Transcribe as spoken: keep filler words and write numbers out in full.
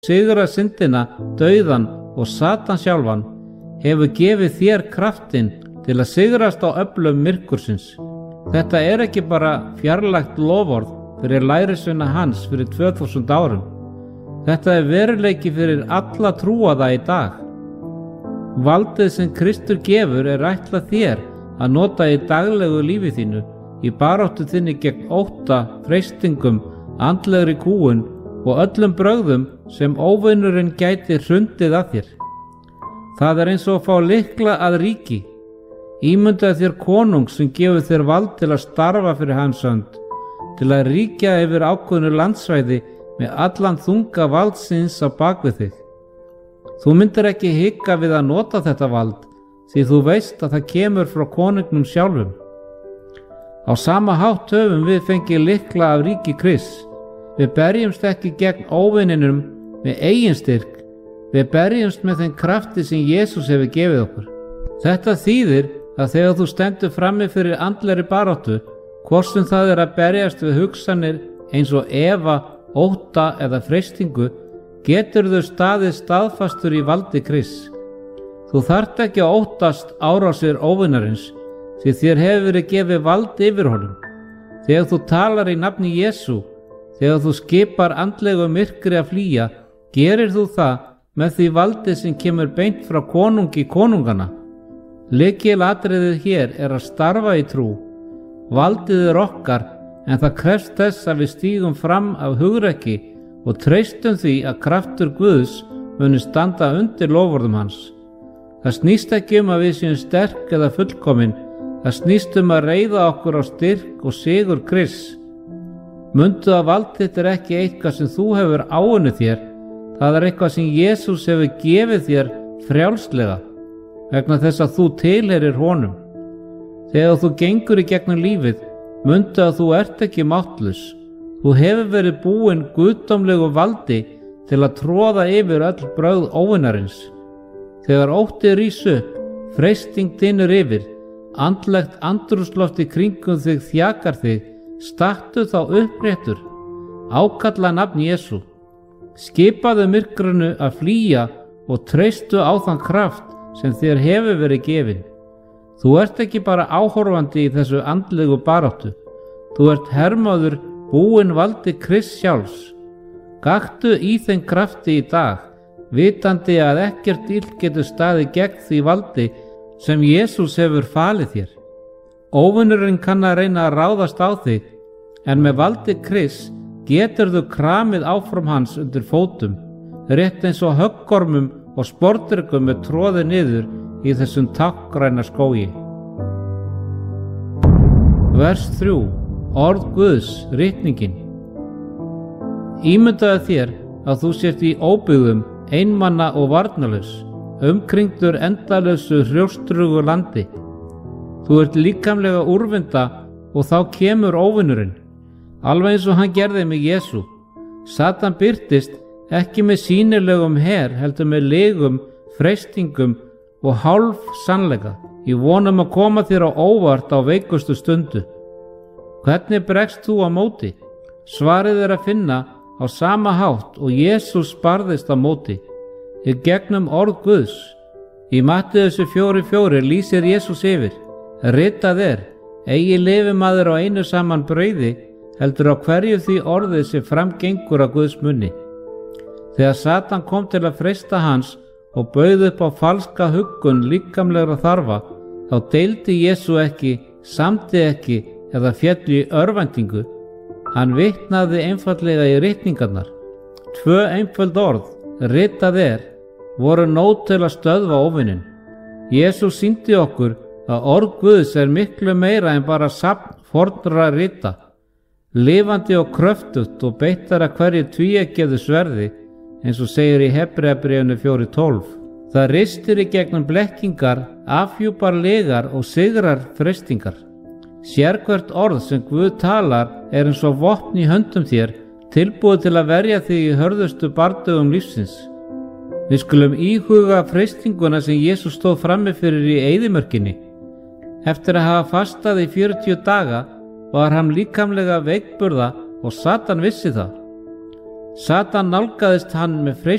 sigra syndina, dauðan og Satan sjálfan, hefur gefið þér kraftinn til að sigrast á öflum myrkursins. Þetta er ekki bara fjarlægt loforð fyrir lærisveina hans fyrir tvö þúsund árum. Þetta er veruleiki fyrir alla trúaða í dag. Valdið sem Kristur gefur er ætlað þér að nota í daglegu lífi þínu, í baráttu þinni gegn ótta, freistingum, andlegri kúgun og öllum brögðum sem óvinurinn gæti hrundið að þér. Það er eins og að fá lykla að ríki. Ímyndaðu þér konung sem gefur þér vald til að starfa fyrir hans hönd, til að ríkja yfir ákveðnu landsvæði með allan þunga valdsins á bakvið þig. Þú myndir ekki hika við að nota þetta vald, því þú veist að það kemur frá konungnum sjálfum. Á sama hátt höfum við fengið lykla af ríki Krists. Við berjumst ekki gegn óvininum með eigin styrk, við berjumst með þeim krafti sem Jesús hefur gefið okkur. Þetta þýðir að þegar þú stendur frammi fyrir andlegri baráttu, hvort sem það er að berjast við hugsanir eins og efa, ótta eða freistingu, getur þau staðið staðfastur í valdi Krists. Þú þarft ekki að óttast árásir óvinarins, því þér hefur verið gefið vald yfir honum. Þegar þú talar í nafni Jesú, þegar þú skipar andlegu myrkri að flýja, gerir þú það með því valdi sem kemur beint frá konungi konungana. Lykilatriðið hér er að starfa í trú. Valdið er okkar, en það krefst þess að við stígum fram af hugrekki og treystum því að kraftur Guðs muni standa undir loforðum hans. Það snýst ekki um að við séum sterk eða fullkomin, það snýst um að reiða okkur á styrk og sigur Krists. Mundu að vald þitt er ekki eitthvað sem þú hefur áunnið þér, það er eitthvað sem Jesús hefur gefið þér frjálslega, vegna þess að þú tilheyrir honum. Þegar þú gengur í gegnum lífið, mundu að þú ert ekki máttlaus. Þú hefur verið búinn guðdómlegu valdi til að troða yfir öll brögð óvinarins. Þegar ótti rís upp, freisting dynur yfir, andlegt andrúmsloft í kringum þig þjakar þig, stattu þá uppréttur, ákalla nafn Jesú. Skipaðu myrkrinu að flýja og treystu á þann kraft sem þér hefur verið gefin. Þú ert ekki bara áhorfandi í þessu andlegu baráttu. Þú ert hermaður búinn valdi Krists sjálfs. Gakktu í þeim krafti í dag, vitandi að ekkert illt getur staðið gegn því valdi sem Jesús hefur falið þér. Óvinurinn kann að reyna að ráðast á þig, en með valdi Krists geturðu kramið áfram hans undir fótum, rétt eins og höggormum og sportryggum er troðið niður í þessum tákgræna skógi. Vers þrjú. Orð Guðs, ritningin. Ímyndaðu þér að þú sért í óbyggðum, einmanna og varnarlaus, umkringdur endalausu hrjóstrugu landi. Þú ert líkamlega úrvinda og þá kemur óvinurinn, alveg eins og hann gerði með Jesú. Satan birtist ekki með sýnilegum her, heldur með legum, freistingum og hálf sannleika, í vonum að koma þér á óvart á veikustu stundu. Hvernig bregst þú á móti? Svarið er að finna á sama hátt og Jesús barðist á móti, í gegnum orð Guðs. Í Mattheusar fjóra fjóra lýsir Jesús yfir: Ritað er, eigi lifi maður á einu saman brauði, heldur á hverju því orðið sem framgengur á Guðs munni. Þegar Satan kom til að freista hans og bauð upp á falska huggun líkamlegra þarfa, þá deildi Jesú ekki, samdi ekki eða félli í örvæntingu. Hann vitnaði einfaldlega í ritningarnar. Tvö einföld orð, ritað er, voru nóg til að stöðva óvininn. Jesús sýndi okkur að orð Guðs er miklu meira en bara safn fornra rita, lifandi og kröftugt og beittar að hverju tvíeggjuðu sverði, eins og segir í Hebreabréfinu fjóra tólf. Það ristir í gegnum blekkingar, afhjúpar legar og sigrar freistingar. Sérhvert orð sem Guð talar er eins og vopn í höndum þér, tilbúið til að verja þig í hörðustu bardögum lífsins. Við skulum íhuga freistinguna sem Jesús stóð frammi fyrir í eyðimörkinni. Eftir að hafa fastað í fjörutíu daga var hann líkamlega veikburða og Satan vissi það. Satan nálgaðist hann með freistinguna